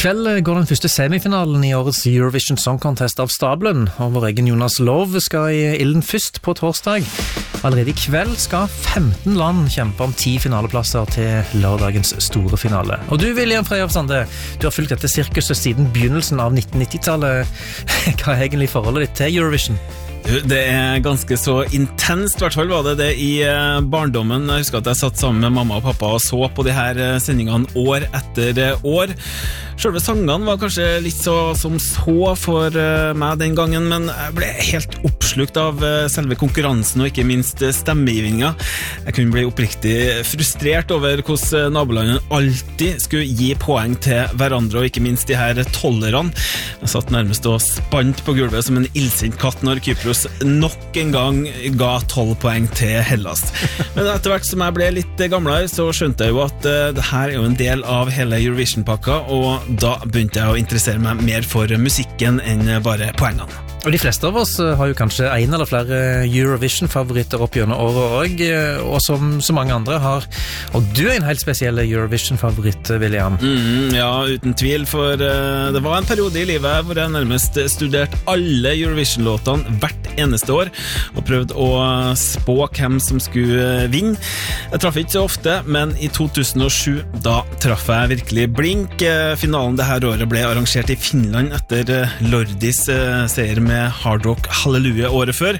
kveld går den første semifinalen I årets Eurovision Song Contest av stabelen, og vår egen Jonas Lov skal I ilden først på torsdag. Allerede I kveld skal 15 land kjempe om 10 finaleplasser til lørdagens store finale. Og du, William Freyhoff Sande, du har fulgt dette sirkuset siden begynnelsen av 1990-tallet. Hva egentlig forholdet ditt til Eurovision? Det ganske så intenst, I hvert fall var det I barndommen. Jeg husker at jeg satt sammen med mamma og pappa og så på de her sendingene år etter år. Selve sangene var kanskje litt som så for meg den gangen, men jeg ble helt oppslukt av selve konkurransen og ikke minst stemmegivninga. Jeg kunne bli oppriktig frustrert over hvordan nabolandene alltid skulle gi poeng til hverandre, og ikke minst de her tollerne. Jeg satt nærmest og spant på gulvet som en ildsint katt når Kypros nok en gang ga 12 poeng til Hellas. Men etter hvert som jeg ble litt gamlere, så skjønte jeg jo at det her jo en del av hele Eurovision-pakka, og da begynte jeg å interessere meg mer for musikken enn bare poengene. Og de fleste av oss har jo kanskje en eller flere Eurovision-favoritter opp gjennom året også, og som så mange andre har. Og du en helt spesiell Eurovision-favoritt, William. Ja, uten tvil, for det var en periode I livet hvor jeg nærmest studerte alle Eurovision-låtene hvert eneste år, og prøvde å spå hvem som skulle vinne. Jeg traff ikke så ofte, men I 2007, da traff jeg virkelig blink. Finalen det her året ble arrangert I Finland etter Lordis seier med Hard Rock Hallelujah året før.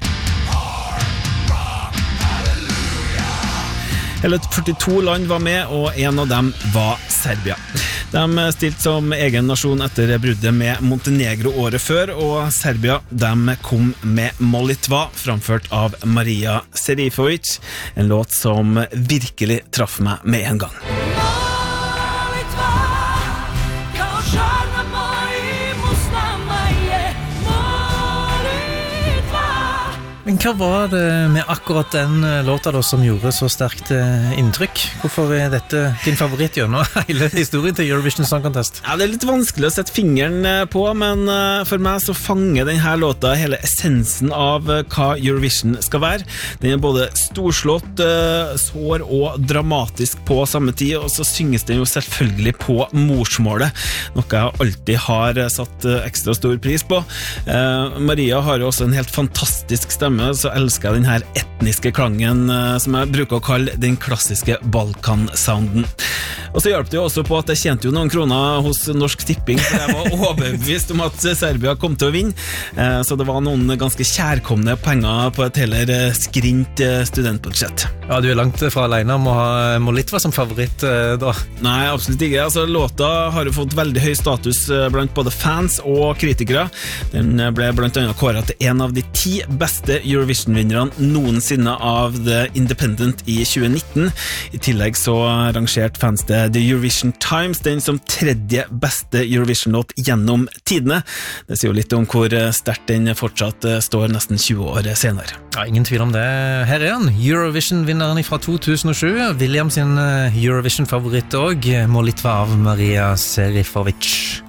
Hele 42 land var med, og en av dem var Serbia. De stilte som egen nasjon etter bruddet med Montenegro året før, og Serbia de kom med Molitva, framført av Maria Serifovic, en låt som virkelig traff meg med en gang. Men hva var det med akkurat den låta da som gjorde så sterkt inntrykk? Hvorfor dette din favoritt gjennom hele historien til Eurovision Song Contest? Ja, det litt vanskelig å sette fingeren på, men for meg så fanger denne låta hele essensen av hva Eurovision skal være. Den både storslått, sår og dramatisk på samme tid, og så synges den jo selvfølgelig på morsmålet, noe jeg alltid har satt ekstra stor pris på. Maria har jo også en helt fantastisk stemme, så elsker jeg den her etniske klangen som jeg bruker å kalle den klassiske Balkan-sounden. Og så hjalp det jo også på at jeg tjente jo noen kroner hos Norsk Tipping, for jeg var overbevist om at Serbia kom til å vinne, så det var noen ganske kjærkomne penger på et heller skrint studentbudsjett. Ja, du langt fra alene om å ha Molitva som favoritt da. Nei, absolutt ikke. Altså, låta har jo fått veldig høy status blant både fans og kritikere. Den ble blant annet kåret til en av de 10 beste Eurovision-vinnerne noensinne av The Independent I 2019. I tillegg så rangerte fans det The Eurovision Times den som 3. beste Eurovision-låt gjennom tidene. Det sier jo litt om hvor sterkt den fortsatt står nesten 20 år senere. Ja, ingen tvil om det. Her han, Eurovision-vinneren fra 2007, William sin Eurovision-favoritt også, Molitva av Maria Serifovic.